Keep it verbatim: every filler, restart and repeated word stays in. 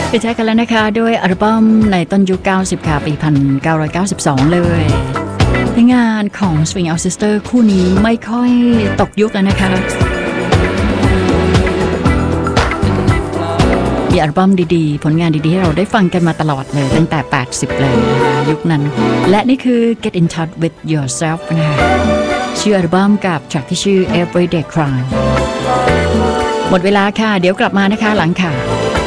ไปใช้กันแล้วนะคะด้วยอัลบั้มในต้นยุคเก้าสิบค่ะปีหนึ่งพันเก้าร้อยเก้าสิบสองเลยในงานของ Swing Out Sister คู่นี้ไม่ค่อยตกยุคแล้วนะคะมีอัลบั้มดีๆผลงานดีๆให้เราได้ฟังกันมาตลอดเลยตั้งแต่แปดสิบเลยยุคนั้นและนี่คือ Get in Touch with Yourself นะคะชื่ออัลบั้มกับแทร็กที่ชื่อ Everyday Crime หมดเวลาค่ะเดี๋ยวกลับมานะคะหลังค่ะ